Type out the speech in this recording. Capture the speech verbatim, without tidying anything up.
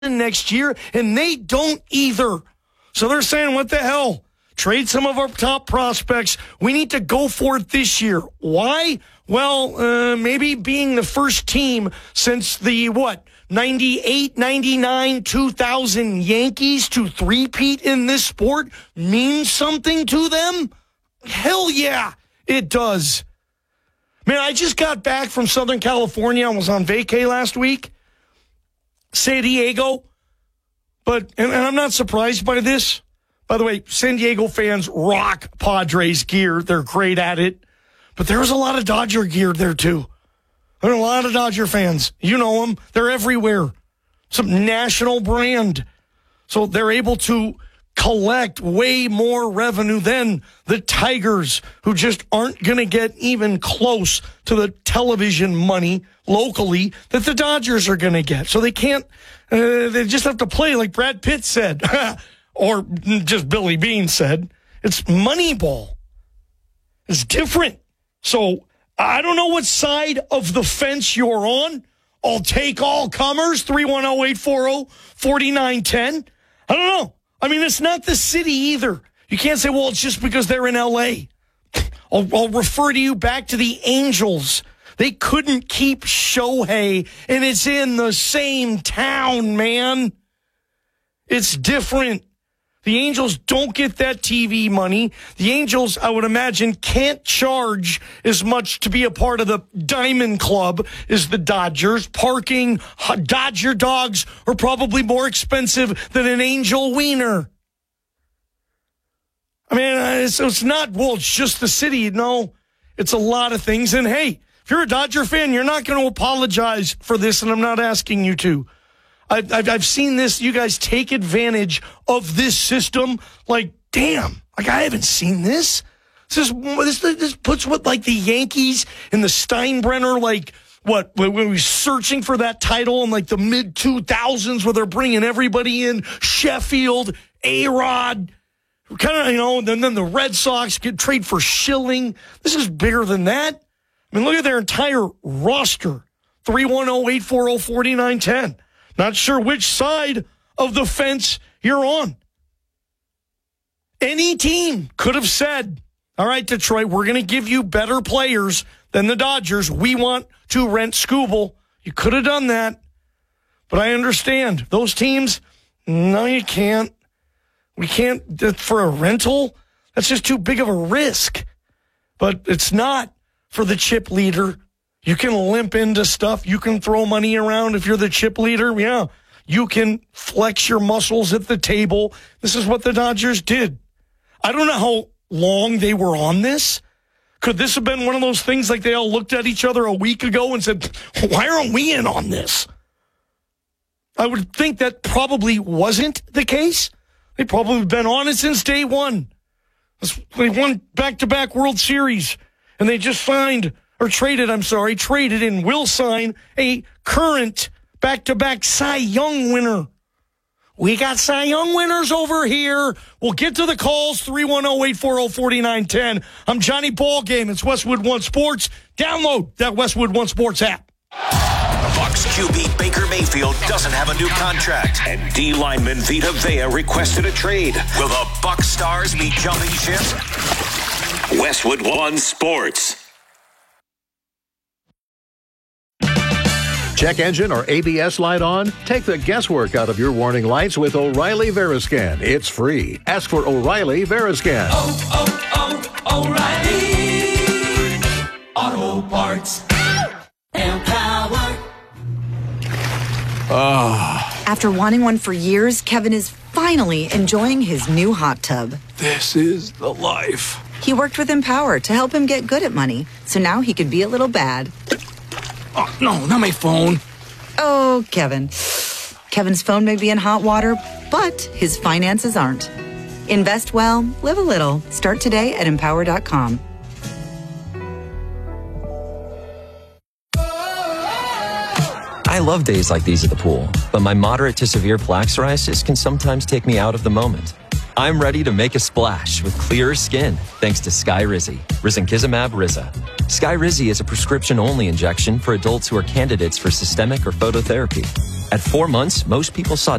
next year, and they don't either. So they're saying, what the hell? Trade some of our top prospects. We need to go for it this year. Why? Well, uh, maybe being the first team since the, what, ninety-eight, ninety-nine, two thousand Yankees to three-peat in this sport means something to them? Hell yeah, it does. Man, I just got back from Southern California. I was on vacay last week. San Diego. But, and, and I'm not surprised by this. By the way, San Diego fans rock Padres gear. They're great at it. But there was a lot of Dodger gear there, too. There are a lot of Dodger fans. You know them. They're everywhere. Some national brand. So they're able to collect way more revenue than the Tigers, who just aren't going to get even close to the television money locally that the Dodgers are going to get. So they can't, uh, they just have to play like Brad Pitt said, or just Billy Beane said. It's Moneyball. It's different. So I don't know what side of the fence you're on. I'll take all comers, three one zero, eight four zero, four nine one zero. I don't know. I mean, it's not the city either. You can't say, well, it's just because they're in L A. I'll, I'll refer to you back to the Angels. They couldn't keep Shohei, and it's in the same town, man. It's different. The Angels don't get that T V money. The Angels, I would imagine, can't charge as much to be a part of the Diamond Club as the Dodgers. Parking, Dodger dogs are probably more expensive than an Angel wiener. I mean, it's, it's not, well, it's just the city. No, it's a lot of things. And hey, if you're a Dodger fan, you're not going to apologize for this, and I'm not asking you to. I've, I've, I've seen this. You guys take advantage of this system. Like, damn, like I haven't seen this. This is, this, this puts what, like the Yankees and the Steinbrenner, like what, when we were searching for that title in like the mid two thousands where they're bringing everybody in, Sheffield, A-Rod, kind of, you know, and then, then the Red Sox get trade for Schilling. This is bigger than that. I mean, look at their entire roster. three one zero, eight four zero, four nine one zero. Not sure which side of the fence you're on. Any team could have said, all right, Detroit, we're going to give you better players than the Dodgers. We want to rent Skubal. You could have done that. But I understand. Those teams, no, you can't. We can't, for a rental, that's just too big of a risk. But it's not for the chip leader. You can limp into stuff. You can throw money around if you're the chip leader. Yeah. You can flex your muscles at the table. This is what the Dodgers did. I don't know how long they were on this. Could this have been one of those things like they all looked at each other a week ago and said, why aren't we in on this? I would think that probably wasn't the case. They probably have been on it since day one. They won back-to-back World Series, and they just signed or traded, I'm sorry, traded and will sign a current back-to-back Cy Young winner. We got Cy Young winners over here. We'll get to the calls, three one zero, eight four zero, four nine one zero. I'm Johnny Ballgame. It's Westwood One Sports. Download that Westwood One Sports app. Bucks Q B Baker Mayfield doesn't have a new contract, and D lineman Vita Vea requested a trade. Will the Bucks stars be jumping ship? Westwood One Sports. Check engine or A B S light on? Take the guesswork out of your warning lights with O'Reilly Veriscan. It's free. Ask for O'Reilly Veriscan. Oh, oh, oh, O'Reilly Auto Parts. Empower. Ah. After wanting one for years, Kevin is finally enjoying his new hot tub. This is the life. He worked with Empower to help him get good at money, so now he could be a little bad. Oh, no, not my phone. Oh, Kevin. Kevin's phone may be in hot water, but his finances aren't. Invest well, live a little. Start today at empower dot com. I love days like these at the pool, but my moderate to severe plaque psoriasis can sometimes take me out of the moment. I'm ready to make a splash with clearer skin thanks to Skyrizi, Risankizumab Riza. Skyrizi is a prescription-only injection for adults who are candidates for systemic or phototherapy. At four months, most people saw